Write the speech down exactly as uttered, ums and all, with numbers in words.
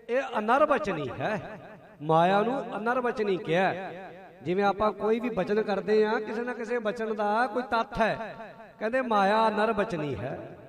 ਇਹ ਅਨਰਵਚਨੀ ਹੈ। ਮਾਇਆ ਨੂੰ ਅਨਰਵਚਨੀ ਕਿਹਾ। ਜਿਵੇਂ ਆਪਾਂ ਕੋਈ ਵੀ ਬਚਨ ਕਰਦੇ ਹਾਂ, ਕਿਸੇ ਨਾ ਕਿਸੇ ਬਚਨ ਦਾ ਕੋਈ ਤੱਥ ਹੈ, ਕਹਿੰਦੇ ਮਾਇਆ ਅਨਰਵਚਨੀ ਹੈ।